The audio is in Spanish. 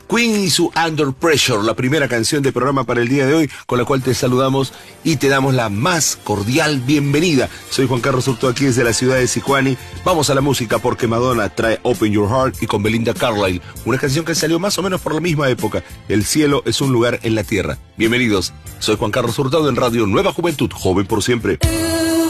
Queen y su Under Pressure, la primera canción de programa para el día de hoy, con la cual te saludamos y te damos la más cordial bienvenida. Soy Juan Carlos Hurtado, aquí desde la ciudad de Sicuani. Vamos a la música porque Madonna trae Open Your Heart y con Belinda Carlisle, una canción que salió más o menos por la misma época. El cielo es un lugar en la tierra. Bienvenidos, soy Juan Carlos Hurtado en Radio Nueva Juventud, joven por siempre.